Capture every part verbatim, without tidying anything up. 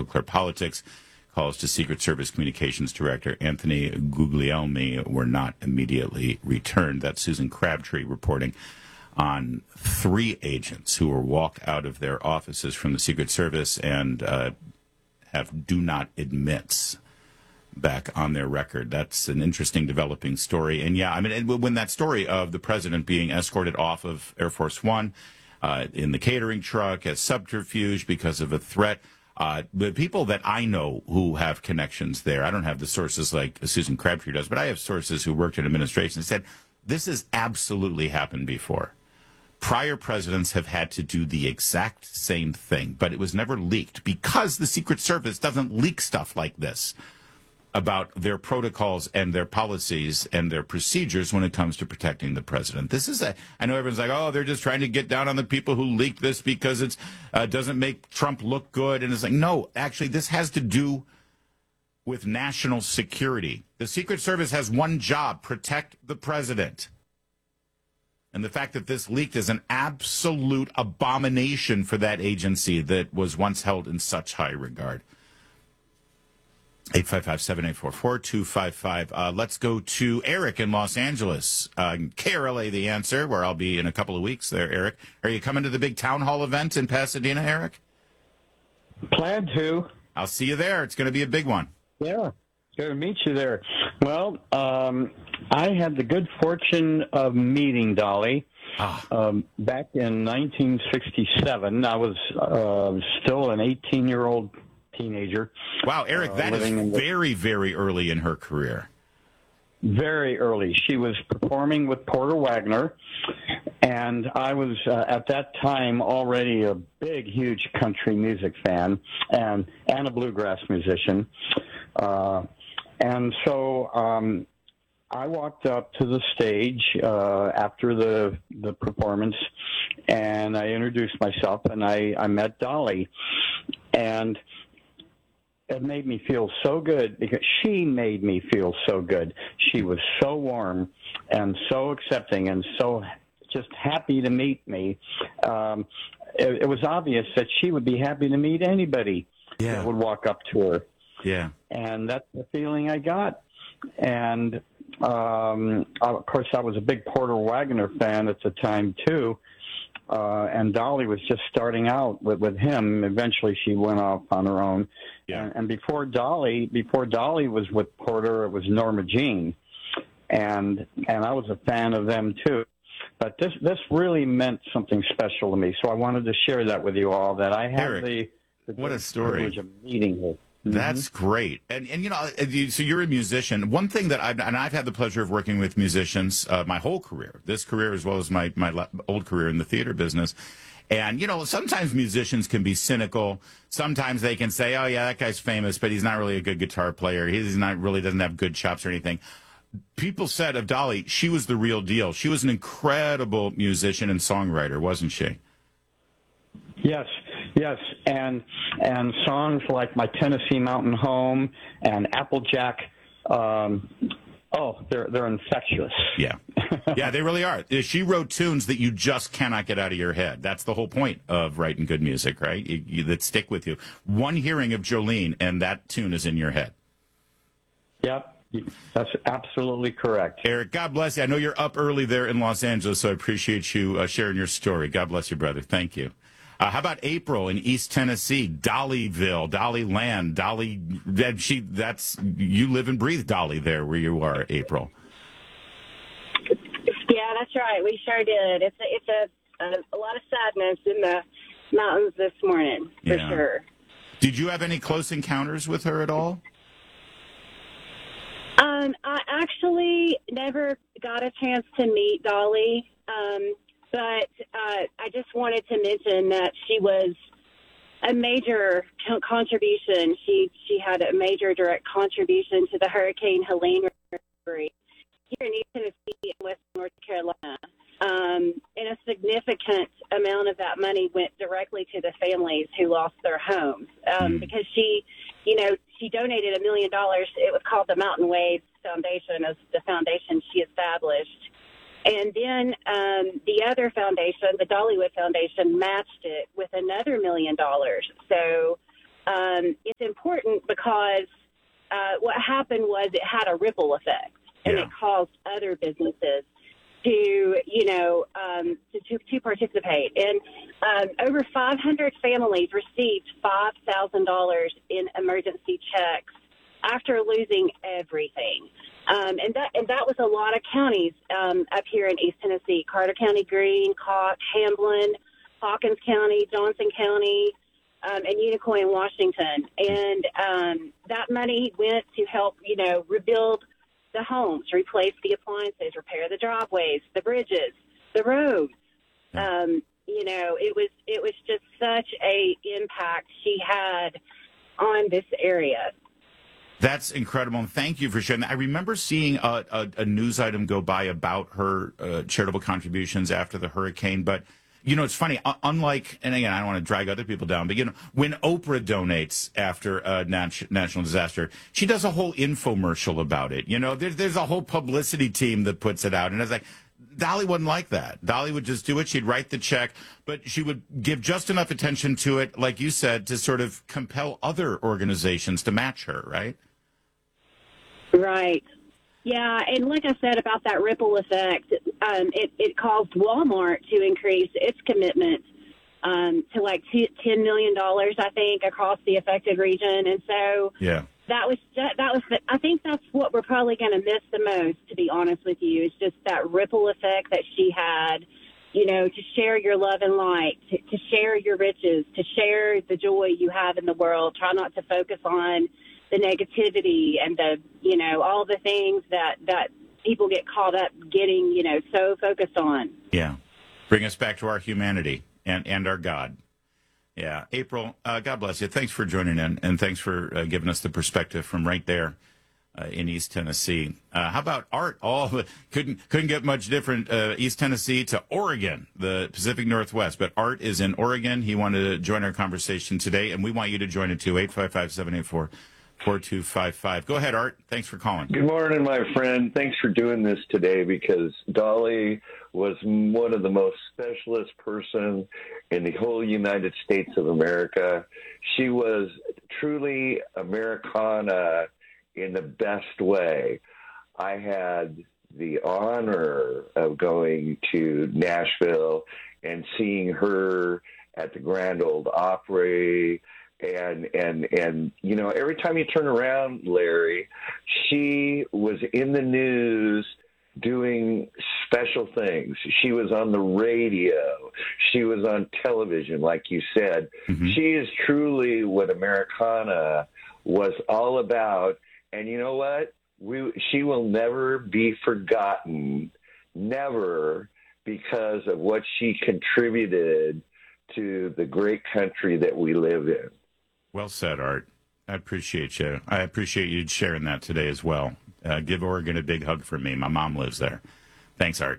Clear Politics calls to Secret Service Communications Director Anthony Guglielmi were not immediately returned. That's Susan Crabtree reporting on three agents who were walked out of their offices from the Secret Service and uh, have do not admits back on their record. That's an interesting developing story. And yeah, I mean, when that story of the president being escorted off of Air Force One uh, in the catering truck as subterfuge because of a threat, uh, the people that I know who have connections there, I don't have the sources like Susan Crabtree does, but I have sources who worked in administration and said, this has absolutely happened before. Prior presidents have had to do the exact same thing, but it was never leaked because the Secret Service doesn't leak stuff like this about their protocols and their policies and their procedures when it comes to protecting the president. This is a, I know everyone's like, oh, they're just trying to get down on the people who leaked this because it uh, doesn't make Trump look good. And it's like, no, actually, this has to do with national security. The Secret Service has one job, protect the president. And the fact that this leaked is an absolute abomination for that agency that was once held in such high regard. eight five five, seven eight four, four two five five. Uh, let's go to Eric in Los Angeles. Uh, K R L A The Answer, where I'll be in a couple of weeks there, Eric. Are you coming to the big town hall event in Pasadena, Eric? Plan to. I'll see you there. It's going to be a big one. Yeah, good to meet you there. Well, um, I had the good fortune of meeting Dolly ah. um, back in nineteen sixty-seven. I was uh, still an eighteen-year-old teenager. Wow, Eric, that uh, is very, very early in her career. Very early. She was performing with Porter Wagoner, and I was, uh, at that time, already a big, huge country music fan and, and a bluegrass musician. Uh, and so um, I walked up to the stage uh, after the, the performance, and I introduced myself, and I, I met Dolly. And it made me feel so good because she made me feel so good. She was so warm and so accepting and so just happy to meet me. Um, it, it was obvious that she would be happy to meet anybody yeah. that would walk up to her. Yeah. And that's the feeling I got. And, um, of course, I was a big Porter Wagoner fan at the time, too. Uh, and Dolly was just starting out with, with him. Eventually, she went off on her own. Yeah. And, and before Dolly, before Dolly was with Porter, it was Norma Jean, and and I was a fan of them too. But this this really meant something special to me. So I wanted to share that with you all. That I had Eric, the, the what a story privilege of meeting her. That's mm-hmm. great. And, and you know, so you're a musician. One thing that I've, and I've had the pleasure of working with musicians uh, my whole career, this career as well as my, my old career in the theater business. And, you know, sometimes musicians can be cynical. Sometimes they can say, oh, yeah, that guy's famous, but he's not really a good guitar player. He's not really doesn't have good chops or anything. People said of Dolly, she was the real deal. She was an incredible musician and songwriter, wasn't she? Yes. Yes, and and songs like My Tennessee Mountain Home and Applejack, um, oh, they're they're infectious. Yeah, yeah, they really are. She wrote tunes that you just cannot get out of your head. That's the whole point of writing good music, right? You, you, that stick with you. One hearing of Jolene, and that tune is in your head. Yep. That's absolutely correct. Eric, God bless you. I know you're up early there in Los Angeles, so I appreciate you uh, sharing your story. God bless you, brother. Thank you. Uh, how about April in East Tennessee, Dollyville, Dolly Land, Dolly? That she, that's you live and breathe Dolly there where you are, April. Yeah, that's right. We sure did. It's a, it's a, a, a lot of sadness in the mountains this morning, for yeah. sure. Did you have any close encounters with her at all? Um, I actually never got a chance to meet Dolly. Um, But uh, I just wanted to mention that she was a major co- contribution. She she had a major direct contribution to the Hurricane Helene recovery here in East Tennessee and West North Carolina. Um, and a significant amount of that money went directly to the families who lost their homes um, mm. because she, you know, she donated a million dollars. It was called the Mountain Waves Foundation, as the foundation she established. And then um, the other foundation, the Dollywood Foundation, matched it with another million dollars. So um, it's important because uh, what happened was it had a ripple effect, and Yeah. it caused other businesses to, you know, um, to, to, to participate. And um, over five hundred families received five thousand dollars in emergency checks after losing everything. Um, and that and that was a lot of counties um, up here in East Tennessee: Carter County, Greene, Cox, Hamblin, Hawkins County, Johnson County, um, and Unicoi in Washington. And um, that money went to help, you know, rebuild the homes, replace the appliances, repair the driveways, the bridges, the road. Um, you know, it was it was just such a impact she had on this area. That's incredible, and thank you for sharing that. I remember seeing a, a, a news item go by about her uh, charitable contributions after the hurricane, but, you know, it's funny, uh, unlike, and again, I don't want to drag other people down, but, you know, when Oprah donates after a nat- national disaster, she does a whole infomercial about it. You know, there, there's a whole publicity team that puts it out, and it's like, Dolly wasn't like that. Dolly would just do it. She'd write the check, but she would give just enough attention to it, like you said, to sort of compel other organizations to match her, right? Right. Yeah, and like I said about that ripple effect, um, it, it caused Walmart to increase its commitment um, to like ten million dollars, I think, across the affected region. And so Yeah. that was that was. The, I think that's what we're probably going to miss the most, to be honest with you, is just that ripple effect that she had. You know, to share your love and light, to, to share your riches, to share the joy you have in the world. Try not to focus on the negativity and the, you know, all the things that, that people get caught up getting, you know, so focused on. Yeah. Bring us back to our humanity and, and our God. Yeah. April, uh, God bless you. Thanks for joining in, and thanks for uh, giving us the perspective from right there uh, in East Tennessee. Uh, how about Art? Oh, couldn't couldn't get much different. Uh, East Tennessee to Oregon, the Pacific Northwest. But Art is in Oregon. He wanted to join our conversation today, and we want you to join it too. eight five five, seven eight four, four two five five. Go ahead, Art. Thanks for calling. Good morning, my friend. Thanks for doing this today, because Dolly was one of the most specialist person in the whole United States of America. She was truly Americana in the best way. I had the honor of going to Nashville and seeing her at the Grand Ole Opry. And, and, and, you know, every time you turn around, Larry, she was in the news doing special things. She was on the radio. She was on television, like you said. Mm-hmm. She is truly what Americana was all about. And you know what? We, she will never be forgotten, never, because of what she contributed to the great country that we live in. Well said, Art. I appreciate you. I appreciate you sharing that today as well. Uh, give Oregon a big hug from me. My mom lives there. Thanks, Art.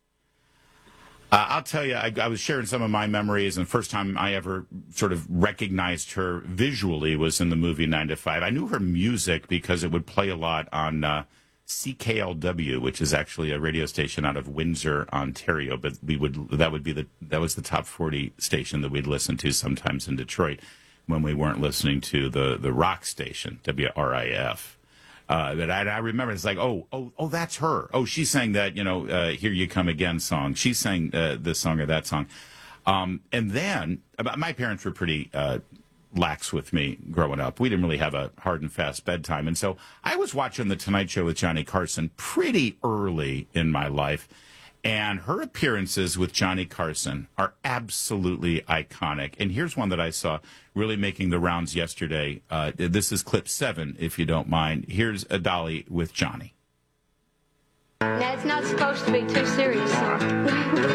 Uh, I'll tell you, I, I was sharing some of my memories, and the first time I ever sort of recognized her visually was in the movie nine to five. I knew her music because it would play a lot on uh, C K L W, which is actually a radio station out of Windsor, Ontario. But we would that would be the that was the top forty station that we'd listen to sometimes in Detroit when we weren't listening to the the rock station, W R I F. Uh, but I, I remember it's like, oh, oh, oh, that's her. Oh, she sang that, you know, uh, Here You Come Again song. She sang uh, this song or that song. Um, and then my parents were pretty uh, lax with me growing up. We didn't really have a hard and fast bedtime. And so I was watching The Tonight Show with Johnny Carson pretty early in my life. And her appearances with Johnny Carson are absolutely iconic. And here's one that I saw really making the rounds yesterday. Uh, this is clip seven, if you don't mind. Here's a Dolly with Johnny. Now, it's not supposed to be too serious.